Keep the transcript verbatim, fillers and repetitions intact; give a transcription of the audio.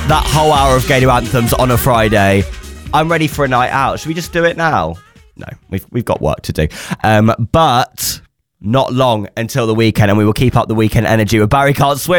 that whole hour of Gaynor Anthems on a Friday. I'm ready for a night out. Should we just do it now? No, we've we've got work to do. Um, but not long until the weekend, and we will keep up the weekend energy with Barry Can't Swim.